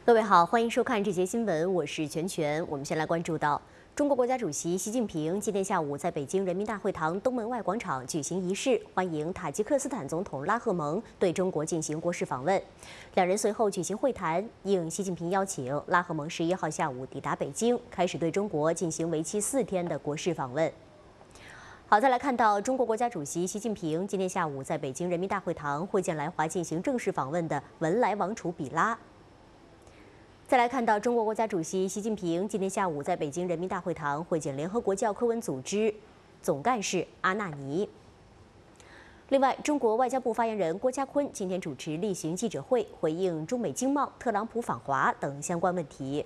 各位好，欢迎收看这节新闻，我是全全。我们先来关注到，中国国家主席习近平今天下午在北京人民大会堂东门外广场举行仪式，欢迎塔吉克斯坦总统拉赫蒙对中国进行国事访问。两人随后举行会谈，应习近平邀请，拉赫蒙11号下午抵达北京，开始对中国进行为期4天的国事访问。好，再来看到中国国家主席习近平今天下午在北京人民大会堂会见来华进行正式访问的文莱王储比拉。再来看到中国国家主席习近平今天下午在北京人民大会堂会见联合国教科文组织总干事阿纳尼。另外，中国外交部发言人郭家坤今天主持例行记者会，回应中美经贸、特朗普访华等相关问题。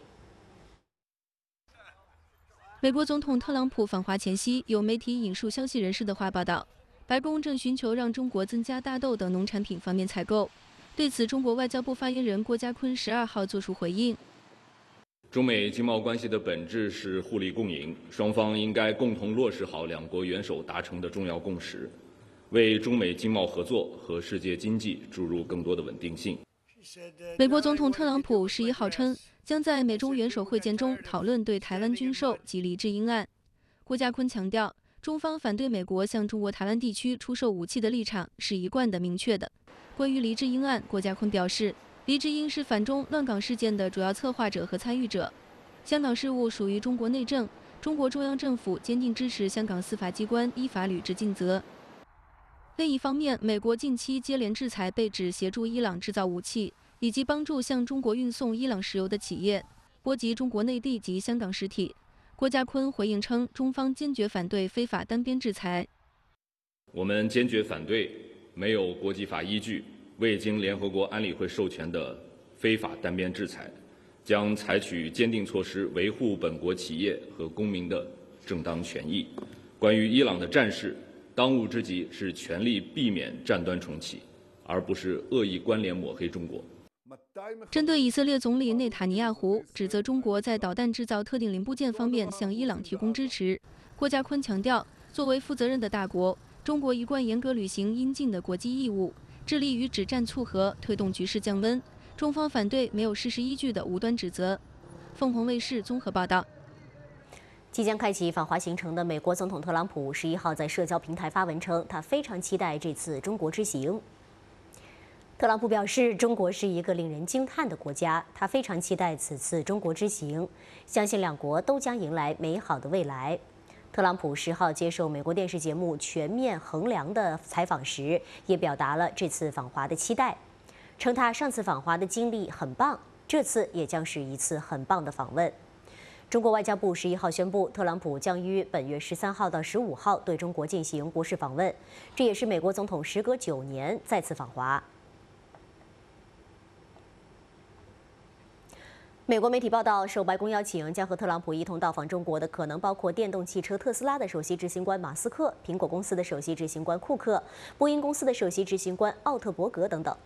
美国总统特朗普访华前夕，有媒体引述消息人士的话报道，白宫正寻求让中国增加大豆等农产品方面采购。对此，中国外交部发言人郭家坤12号作出回应。 中美经贸关系的本质是互利共赢，双方应该共同落实好两国元首达成的重要共识，为中美经贸合作和世界经济注入更多的稳定性。 美国总统特朗普11号称，将在美中元首会见中讨论对台湾军售及黎智英案。郭家坤强调，中方反对美国向中国台湾地区出售武器的立场是一贯的、明确的。关于黎智英案，郭家坤表示，黎智英是反中乱港事件的主要策划者和参与者。香港事务属于中国内政，中国中央政府坚定支持香港司法机关依法履职尽责。另一方面，美国近期接连制裁被指协助伊朗制造武器，以及帮助向中国运送伊朗石油的企业，波及中国内地及香港实体。郭家坤回应称，中方坚决反对非法单边制裁。 我们坚决反对没有国际法依据、未经联合国安理会授权的非法单边制裁，将采取坚定措施维护本国企业和公民的正当权益。关于伊朗的战事，当务之急是全力避免战端重启，而不是恶意关联抹黑中国。 针对以色列总理内塔尼亚胡指责中国在导弹制造特定零部件方面向伊朗提供支持，郭家坤强调，作为负责任的大国，中国一贯严格履行应尽的国际义务，致力于止战促和，推动局势降温。中方反对没有事实依据的无端指责。凤凰卫视综合报道。 即将开启访华行程的美国总统特朗普11号在社交平台发文称，他非常期待这次中国之行。特朗普表示，中国是一个令人惊叹的国家，他非常期待此次中国之行，相信两国都将迎来美好的未来。特朗普10号接受美国电视节目《全面衡量》的采访时，也表达了这次访华的期待，称他上次访华的经历很棒，这次也将是一次很棒的访问。中国外交部11号宣布，特朗普将于本月13号到15号对中国进行国事访问，这也是美国总统时隔9年再次访华。美国媒体报道，受白宫邀请，将和特朗普一同到访中国的可能包括电动汽车特斯拉的首席执行官马斯克、苹果公司的首席执行官库克、波音公司的首席执行官奥特伯格等等。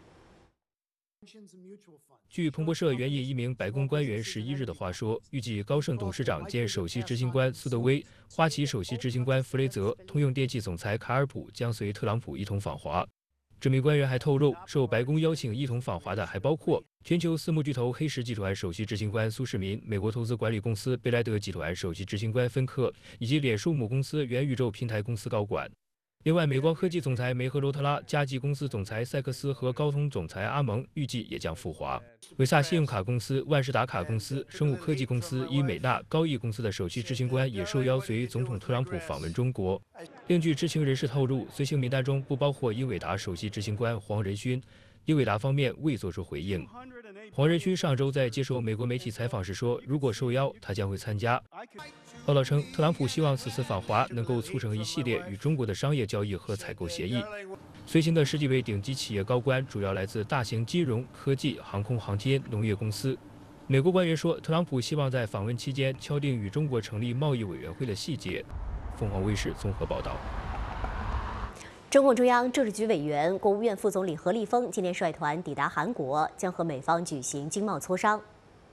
据彭博社援引一名白宫官员11日的话说，预计高盛董事长兼首席执行官苏德威、花旗首席执行官弗雷泽、通用电气总裁卡尔普将随特朗普一同访华。这名官员还透露，受白宫邀请一同访华的还包括全球私募巨头黑石集团首席执行官苏世民、美国投资管理公司贝莱德集团首席执行官芬克，以及脸书母公司元宇宙平台公司高管。另外，美光科技总裁梅赫罗特拉、嘉际公司总裁塞克斯和高通总裁阿蒙预计也将赴华。维萨信用卡公司、万事达卡公司、生物科技公司、伊美纳、高毅公司的首席执行官也受邀随总统特朗普访问中国。另据知情人士透露，随行名单中不包括英伟达首席执行官黄仁勋，英伟达方面未做出回应。黄仁勋上周在接受美国媒体采访时说，如果受邀，他将会参加。报道称，特朗普希望此次访华能够促成一系列与中国的商业交易和采购协议。随行的10几位顶级企业高官主要来自大型金融、科技、航空航天、农业公司。美国官员说，特朗普希望在访问期间敲定与中国成立贸易委员会的细节。凤凰卫视综合报道。 中共中央政治局委员、国务院副总理何立峰今天率团抵达韩国，将和美方举行经贸磋商。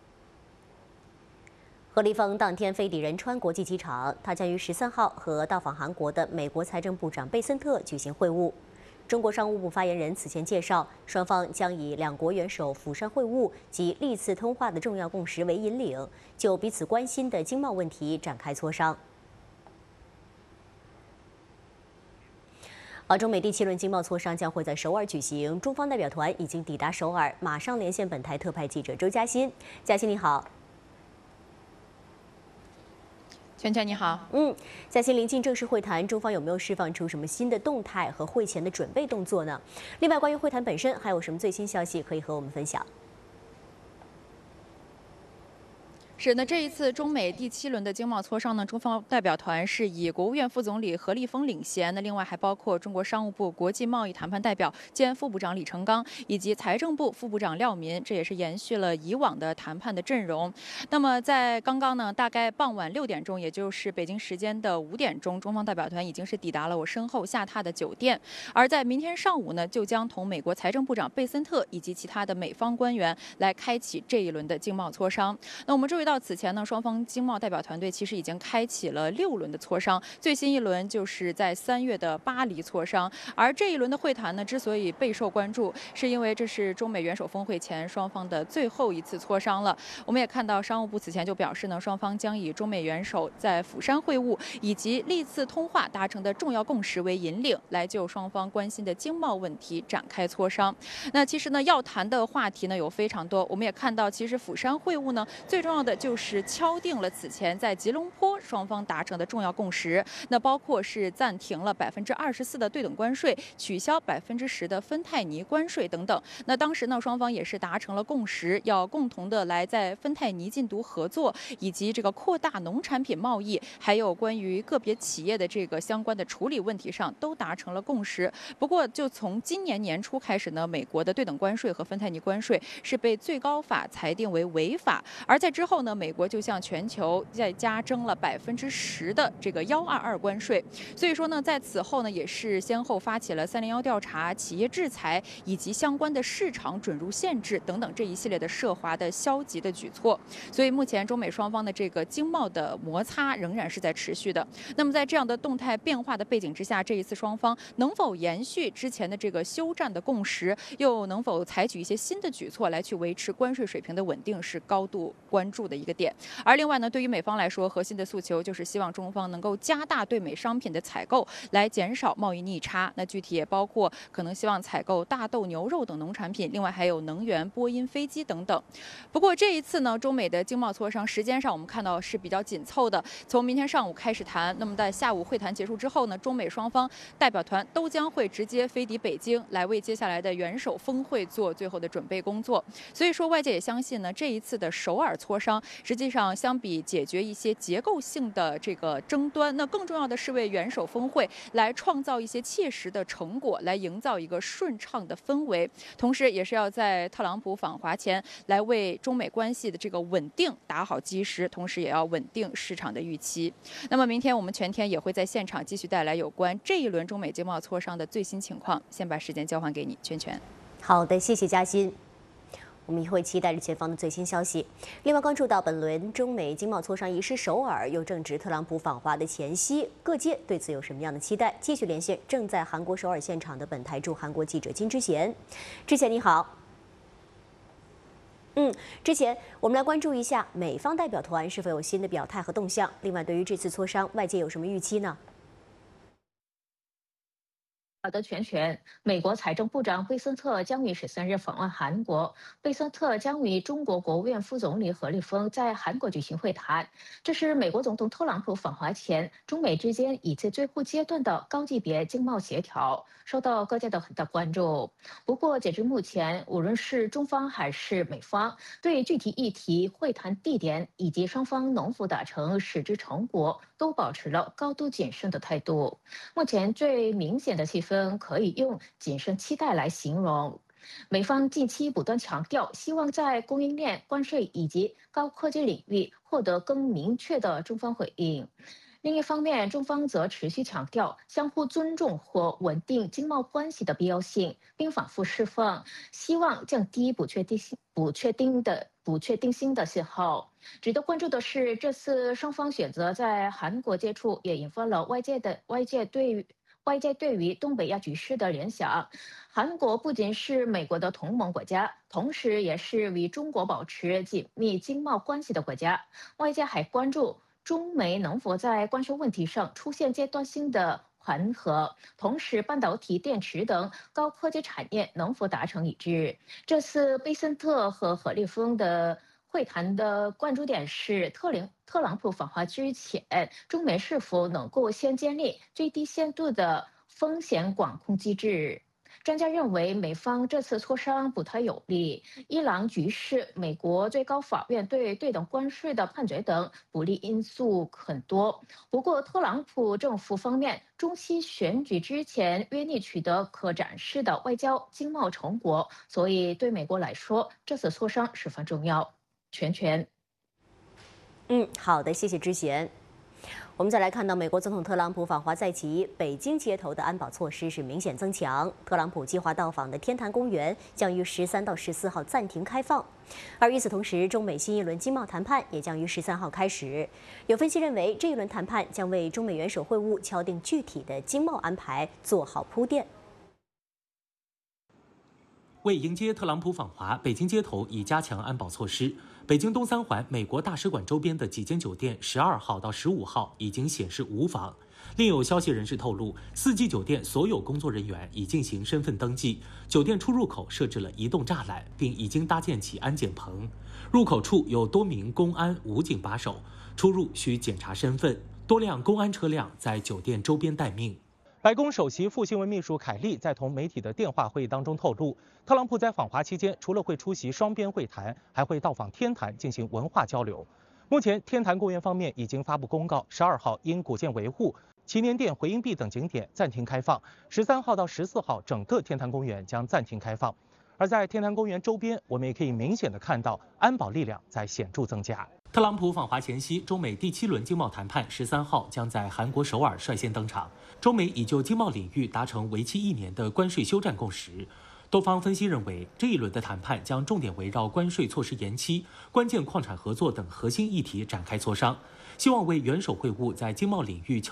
何立峰当天飞抵仁川国际机场，他将于13号和到访韩国的美国财政部长贝森特举行会晤。 中国商务部发言人此前介绍，双方将以两国元首釜山会晤及历次通话的重要共识为引领，就彼此关心的经贸问题展开磋商。而中美第7轮经贸磋商将会在首尔举行，中方代表团已经抵达首尔，马上连线本台特派记者周嘉欣。嘉欣你好。 圈圈你好， 嘉欣，临近正式会谈，中方有没有释放出什么新的动态和会前的准备动作呢？另外，关于会谈本身，还有什么最新消息可以和我们分享？ 是，那这一次中美第7轮的经贸磋商呢，中方代表团是以国务院副总理何立峰领衔，那另外还包括中国商务部国际贸易谈判代表兼副部长李成钢，以及财政部副部长廖民，这也是延续了以往的谈判的阵容。那么在刚刚呢，大概傍晚6点钟，也就是北京时间的5点钟，中方代表团已经是抵达了我身后下榻的酒店，而在明天上午呢，就将同美国财政部长贝森特以及其他的美方官员来开启这一轮的经贸磋商。那我们注意到，此前呢，双方经贸代表团队其实已经开启了6轮的磋商，最新一轮就是在3月的巴黎磋商。而这一轮的会谈呢，之所以备受关注，是因为这是中美元首峰会前双方的最后一次磋商了。我们也看到，商务部此前就表示呢，双方将以中美元首在釜山会晤以及历次通话达成的重要共识为引领，来就双方关心的经贸问题展开磋商。那其实呢，要谈的话题呢有非常多，我们也看到，其实釜山会晤呢，最重要的就是敲定了此前在吉隆坡双方达成的重要共识，那包括是暂停了24%的对等关税，取消10%的芬太尼关税等等。那当时呢，双方也是达成了共识，要共同的来在芬太尼禁毒合作，以及这个扩大农产品贸易，还有关于个别企业的这个相关的处理问题上都达成了共识。不过，就从今年年初开始呢，美国的对等关税和芬太尼关税是被最高法裁定为违法，而在之后呢，美国就向全球再加征了10%的这个122关税。所以说呢，在此后呢，也是先后发起了301调查、企业制裁以及相关的市场准入限制等等这一系列的涉华的消极的举措。所以目前中美双方的这个经贸的摩擦仍然是在持续的。那么在这样的动态变化的背景之下，这一次双方能否延续之前的这个休战的共识，又能否采取一些新的举措来去维持关税水平的稳定，是高度关注的一个点。而另外呢，对于美方来说，核心的诉求就是希望中方能够加大对美商品的采购，来减少贸易逆差。那具体也包括可能希望采购大豆、牛肉等农产品，另外还有能源、波音飞机等等。不过这一次呢，中美的经贸磋商时间上我们看到是比较紧凑的，从明天上午开始谈，那么在下午会谈结束之后呢，中美双方代表团都将会直接飞抵北京，来为接下来的元首峰会做最后的准备工作。所以说，外界也相信呢，这一次的首尔磋商，实际上相比解决一些结构性的这个争端，那更重要的是为元首峰会来创造一些切实的成果，来营造一个顺畅的氛围，同时也是要在特朗普访华前来为中美关系的这个稳定打好基石，同时也要稳定市场的预期。那么明天我们全天也会在现场继续带来有关这一轮中美经贸磋商的最新情况。先把时间交还给你，圈圈。 好的，谢谢嘉欣。我们也会期待着前方的最新消息。另外，关注到本轮中美经贸磋商仪式首尔，又正值特朗普访华的前夕，各界对此有什么样的期待？继续连线正在韩国首尔现场的本台驻韩国记者金之贤。之贤你好。之前我们来关注一下美方代表团是否有新的表态和动向。另外，对于这次磋商，外界有什么预期呢？ 好的，全，美国财政部长贝森特将于13日访问韩国。贝森特将与中国国务院副总理何立峰在韩国举行会谈，这是美国总统特朗普访华前中美之间已最后阶段的高级别经贸协调，受到各界的很大关注。不过，截至目前，无论是中方还是美方，对具体议题、会谈地点以及双方能否达成实质成果，都保持了高度谨慎的态度。目前最明显的气氛可以用谨慎期待来形容。美方近期不断强调，希望在供应链、关税以及高科技领域获得更明确的中方回应。另一方面，中方则持续强调相互尊重和稳定经贸关系的必要性，并反复释放希望降低不确定性的信号。值得关注的是，这次双方选择在韩国接触，也引发了外界外界对于东北亚局势的联想。韩国不仅是美国的同盟国家，同时也是与中国保持紧密经贸关系的国家。外界还关注中美能否在关税问题上出现阶段性的缓和，同时半导体、电池等高科技产业能否达成一致。这次贝森特和何立峰的会谈的关注点是特朗普访华之前，中美是否能够先建立最低限度的风险管控机制。专家认为，美方这次磋商不太有利。伊朗局势、美国最高法院对对等关税的判决等不利因素很多。不过，特朗普政府方面，中期选举之前约拟取得可展示的外交经贸成果，所以对美国来说，这次磋商十分重要。全。 好的，谢谢之贤。我们再来看到，美国总统特朗普访华在即，北京街头的安保措施是明显增强。特朗普计划到访的天坛公园将于13到14号暂停开放，而与此同时，中美新一轮经贸谈判也将于13号开始。有分析认为，这一轮谈判将为中美元首会晤敲定具体的经贸安排做好铺垫。 为迎接特朗普访华，北京街头已加强安保措施。北京东三环美国大使馆周边的几间酒店12号到15号已经显示无房。另有消息人士透露，4季酒店所有工作人员已进行身份登记，酒店出入口设置了移动栅栏，并已经搭建起安检棚。入口处有多名公安武警把守，出入需检查身份。多辆公安车辆在酒店周边待命。 白宫首席副新闻秘书凯利在同媒体的电话会议当中透露，特朗普在访华期间，除了会出席双边会谈，还会到访天坛进行文化交流。目前，天坛公园方面已经发布公告，12号因古建维护、祈年殿、回音壁等景点暂停开放，13号到14号整个天坛公园将暂停开放。而在天坛公园周边，我们也可以明显的看到安保力量在显著增加。 特朗普访华前夕，中美第7轮经贸谈判13号将在韩国首尔率先登场。中美已就经贸领域达成为期1年的关税休战共识。多方分析认为，这一轮的谈判将重点围绕关税措施延期、关键矿产合作等核心议题展开磋商，希望为元首会晤在经贸领域敲